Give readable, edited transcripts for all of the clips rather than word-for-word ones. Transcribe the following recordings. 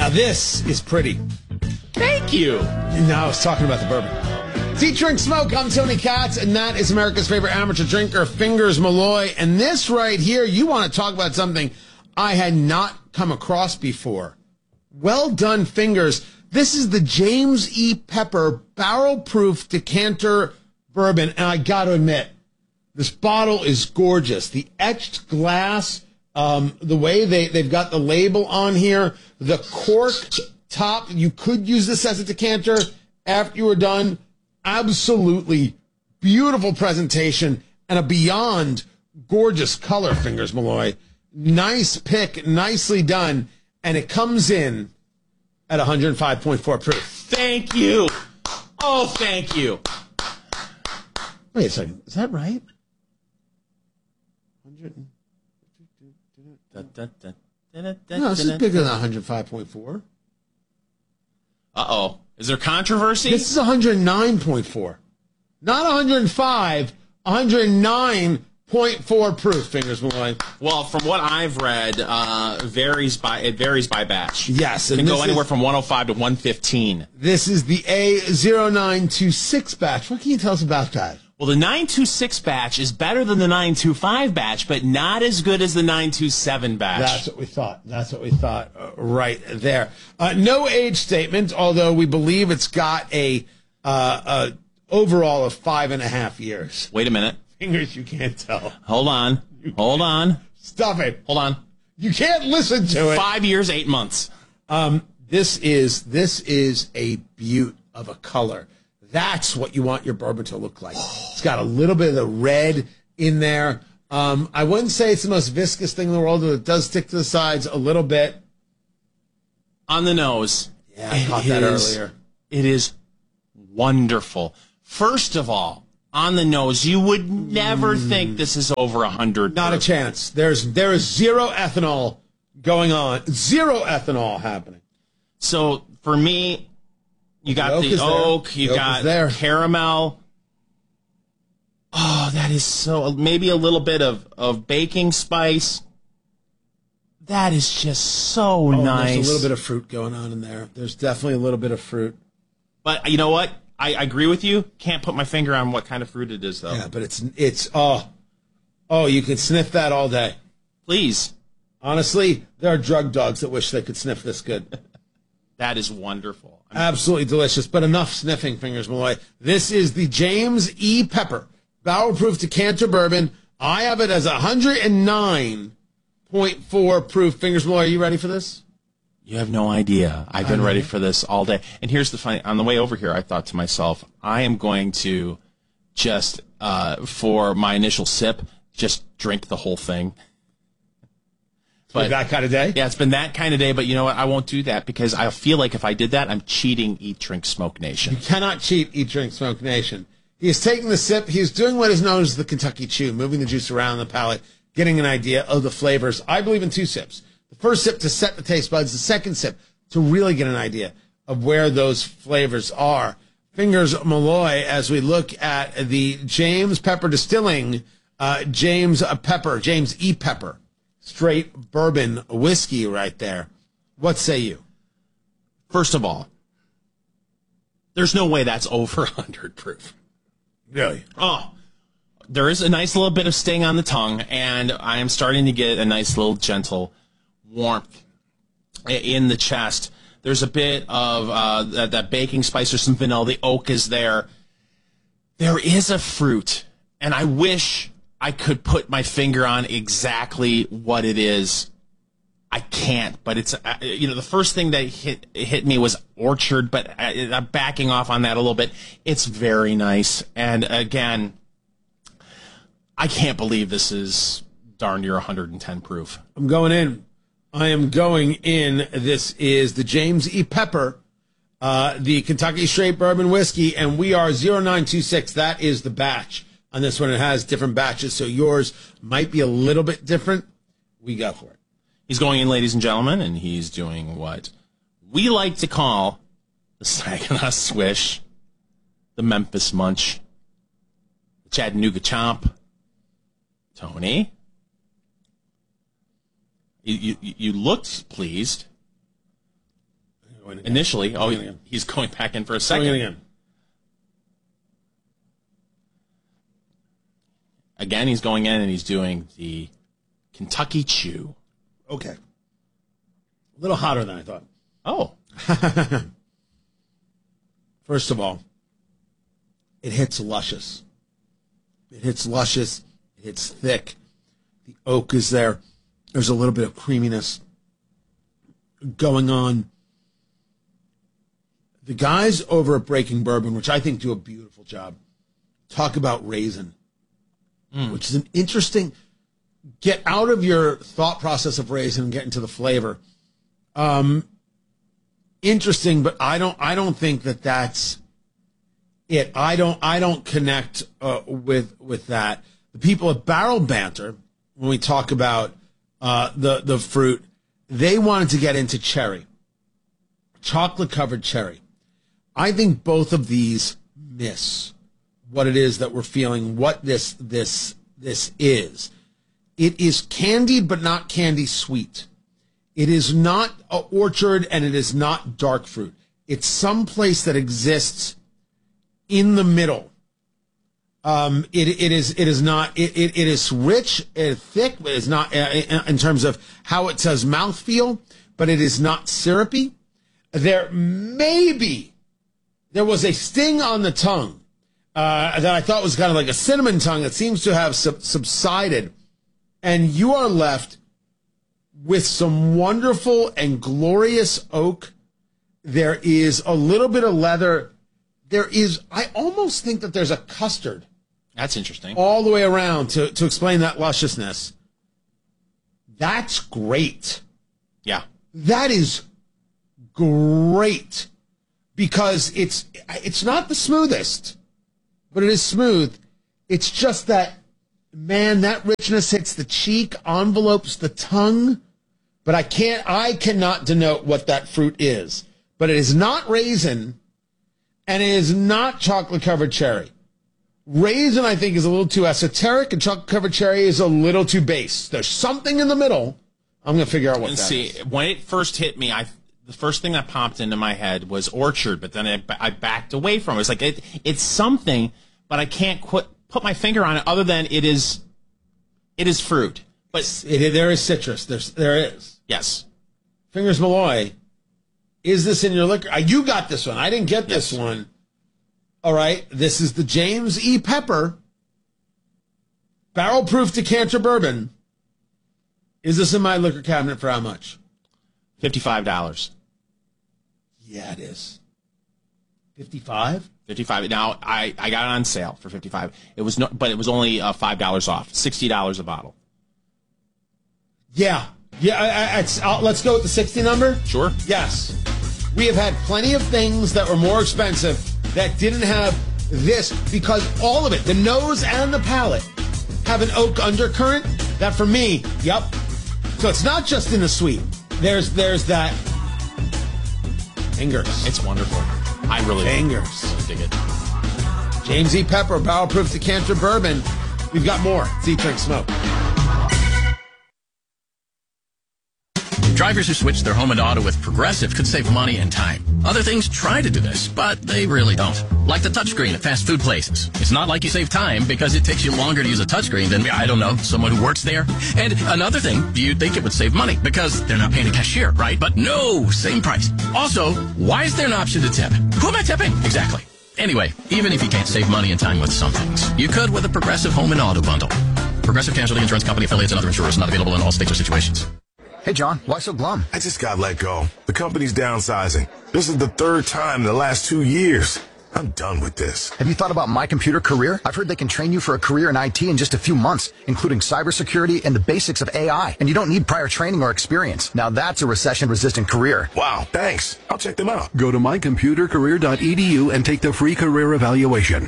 Now this is pretty. Thank you. No, I was talking about the bourbon. It's Eat, Drink, Smoke. I'm Tony Katz, and that is America's favorite amateur drinker, Fingers Malloy. And this right here, you want to talk about something I had not come across before. Well done, Fingers. This is the James E. Pepper Barrel Proof Decanter Bourbon, and I got to admit, this bottle is gorgeous. The etched glass, the way they've got the label on here, the cork top. You could use this as a decanter after you were done. Absolutely beautiful presentation and a beyond gorgeous color, Fingers Malloy. Nice pick, nicely done, and it comes in at 105.4 proof. Thank you. Oh, thank you. Wait a second. Is that right? 100. No, this is bigger than 105.4. Uh-oh. Is there controversy? This is 109.4. Not 105, 109.4 proof, Fingers Malloy. Well, from what I've read, it varies by batch. Yes. It can go anywhere from 105 to 115. This is the A0926 batch. What can you tell us about that? Well, the 926 batch is better than the 925 batch, but not as good as the 927 batch. That's what we thought. Right there. No age statement, although we believe it's got a overall of 5.5 years. Wait a minute. Fingers, you can't tell. Hold on. Stop it. Hold on. You can't listen to it. 5 years, 8 months. This is a beaut of a color. That's what you want your bourbon to look like. It's got a little bit of the red in there. I wouldn't say it's the most viscous thing in the world, but it does stick to the sides a little bit. On the nose. Yeah, I caught that earlier. It is wonderful. First of all, on the nose, you would never think this is over 100. Not a chance. There is zero ethanol going on. Zero ethanol happening. So for me, you got the oak, you got caramel. Oh, that is so, maybe a little bit of baking spice. That is just so nice. There's a little bit of fruit going on in there. There's definitely a little bit of fruit. But you know what? I agree with you. Can't put my finger on what kind of fruit it is, though. Yeah, but it's you can sniff that all day. Please. Honestly, there are drug dogs that wish they could sniff this good. That is wonderful. Absolutely delicious, but enough sniffing, Fingers Malloy. This is the James E. Pepper Barrel Proof Decanter Bourbon. I have it as 109.4 proof. Fingers Malloy, are you ready for this? You have no idea. I've been ready for this all day. And here's the funny, on the way over here, I thought to myself, I am going to just, for my initial sip, just drink the whole thing. But that kind of day? Yeah, it's been that kind of day, but you know what? I won't do that because I feel like if I did that, I'm cheating Eat, Drink, Smoke Nation. You cannot cheat Eat, Drink, Smoke Nation. He is taking the sip. He is doing what is known as the Kentucky Chew, moving the juice around the palate, getting an idea of the flavors. I believe in 2 sips. The first sip to set the taste buds, the second sip to really get an idea of where those flavors are. Fingers Malloy, as we look at the James Pepper Distilling, James E. Pepper. Straight bourbon whiskey right there. What say you? First of all, there's no way that's over 100 proof. Really? Oh, there is a nice little bit of sting on the tongue, and I am starting to get a nice little gentle warmth in the chest. There's a bit of that baking spice or some vanilla. The oak is there. There is a fruit, and I wish I could put my finger on exactly what it is. I can't, but it's, the first thing that hit me was orchard, but I'm backing off on that a little bit. It's very nice. And again, I can't believe this is darn near 110 proof. I'm going in. I am going in. This is the James E. Pepper, the Kentucky Straight Bourbon Whiskey, and we are 0926. That is the batch. On this one, it has different batches, so yours might be a little bit different. We go for it. He's going in, ladies and gentlemen, and he's doing what we like to call the Saginaw Swish, the Memphis Munch, the Chattanooga Chomp. Tony, you looked pleased. initially. Oh, Again. he's going back in for a Going second. in again. Again, he's going in and he's doing the Kentucky Chew. Okay. A little hotter than I thought. Oh, First of all, it hits luscious. It hits luscious. It hits thick. The oak is there. There's a little bit of creaminess going on. The guys over at Breaking Bourbon, which I think do a beautiful job, talk about raisin, which is an interesting, get out of your thought process of raisin and get into the flavor. Interesting, but I don't think that that's it. I don't connect with that. The people at Barrel Banter, when we talk about the fruit, they wanted to get into cherry, chocolate covered cherry. I think both of these miss what it is that we're feeling. What this is. It is candied, but not candy sweet. It is not orchard, and it is not dark fruit. It's some place that exists in the middle. It is not. It is rich, thick. But it's not in terms of how it says mouthfeel, but it is not syrupy. There was a sting on the tongue that I thought was kind of like a cinnamon tongue that seems to have subsided, and you are left with some wonderful and glorious oak. There is a little bit of leather. I almost think that there's a custard. that's interesting. All the way around to explain that lusciousness. That's great. Yeah. That is great. Because it's not the smoothest, but it is smooth. It's just that, man, that richness hits the cheek, envelopes the tongue. But I cannot denote what that fruit is. But it is not raisin, and it is not chocolate-covered cherry. Raisin, I think, is a little too esoteric, and chocolate-covered cherry is a little too base. There's something in the middle. I'm going to figure out what that is. When it first hit me, the first thing that popped into my head was orchard, but then I backed away from it. It's like it's something, but I can't put my finger on it other than it is fruit. But There is citrus. There is. yes. Fingers Malloy, is this in your liquor? You got this one. I didn't get this Yes. one. All right. This is the James E. Pepper Barrel Proof Decanter Bourbon. Is this in my liquor cabinet for how much? $55. Yeah, it is. 55? $55. Now I got it on sale for $55. But it was only $5 off. $60 a bottle. Yeah. Yeah. Let's go with the 60 number. Sure. Yes. We have had plenty of things that were more expensive that didn't have this, because all of it, the nose and the palate, have an oak undercurrent that for me, yep. So it's not just in the sweet. There's that fingers. It's wonderful. I really dig it. James E. Pepper, Barrel Proof Decanter Bourbon. We've got more. It's Eat, Drink, Smoke. Drivers who switch their home and auto with Progressive could save money and time. Other things try to do this, but they really don't. Like the touchscreen at fast food places. It's not like you save time because it takes you longer to use a touchscreen than, I don't know, someone who works there. And another thing, you'd think it would save money because they're not paying a cashier, right? But no, same price. Also, why is there an option to tip? Who am I tipping? Exactly. Anyway, even if you can't save money and time with some things, you could with a Progressive home and auto bundle. Progressive Casualty Insurance Company affiliates and other insurers, not available in all states or situations. Hey, John, why so glum? I just got let go. The company's downsizing. This is the third time in the last 2 years. I'm done with this. Have you thought about My Computer Career? I've heard they can train you for a career in IT in just a few months, including cybersecurity and the basics of AI. And you don't need prior training or experience. Now that's a recession-resistant career. Wow, thanks. I'll check them out. Go to mycomputercareer.edu and take the free career evaluation.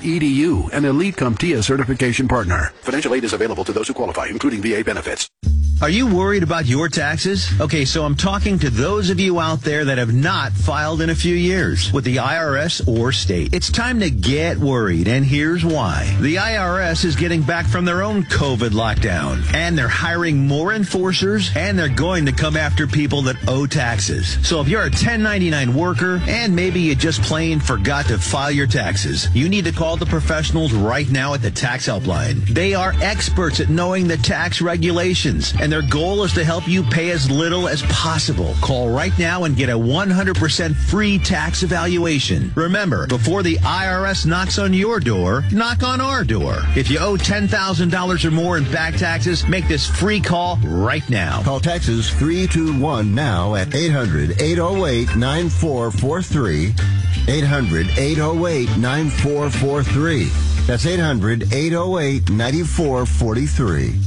Mycomputercareer.edu, an Elite CompTIA certification partner. Financial aid is available to those who qualify, including VA benefits. Are you worried about your taxes? Okay, so I'm talking to those of you out there that have not filed in a few years with the IRS or state. It's time to get worried, and here's why. The IRS is getting back from their own COVID lockdown, and they're hiring more enforcers, and they're going to come after people that owe taxes. So if you're a 1099 worker, and maybe you just plain forgot to file your taxes, you need to call the professionals right now at the Tax Helpline. They are experts at knowing the tax regulations, and their goal is to help you pay as little as possible. Call right now and get a 100% free tax evaluation. Remember, before the IRS knocks on your door, knock on our door. If you owe $10,000 or more in back taxes, make this free call right now. Call Texas 321 now at 800-808-9443. 800-808-9443. That's 800-808-9443.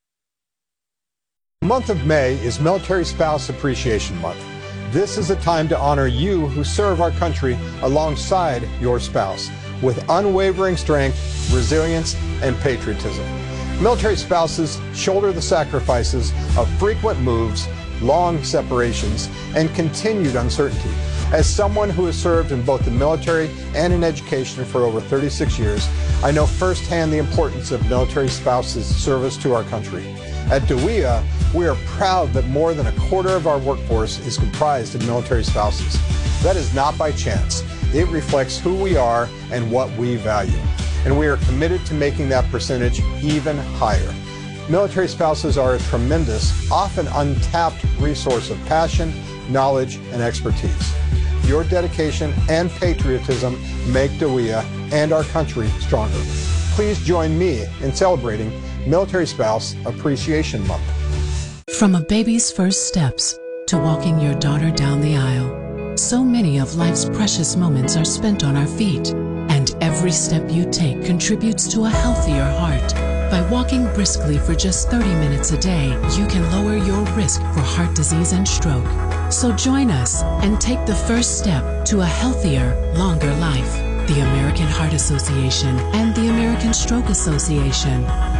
The month of May is Military Spouse Appreciation Month. This is a time to honor you who serve our country alongside your spouse with unwavering strength, resilience, and patriotism. Military spouses shoulder the sacrifices of frequent moves, long separations, and continued uncertainty. As someone who has served in both the military and in education for over 36 years, I know firsthand the importance of military spouses' service to our country. At DeWia, we are proud that more than a quarter of our workforce is comprised of military spouses. That is not by chance. It reflects who we are and what we value. And we are committed to making that percentage even higher. Military spouses are a tremendous, often untapped resource of passion, knowledge, and expertise. Your dedication and patriotism make DeWia and our country stronger. Please join me in celebrating Military Spouse Appreciation Month. From a baby's first steps to walking your daughter down the aisle, so many of life's precious moments are spent on our feet, and every step you take contributes to a healthier heart. By walking briskly for just 30 minutes a day, you can lower your risk for heart disease and stroke. So join us and take the first step to a healthier, longer life. The American Heart Association and the American Stroke Association.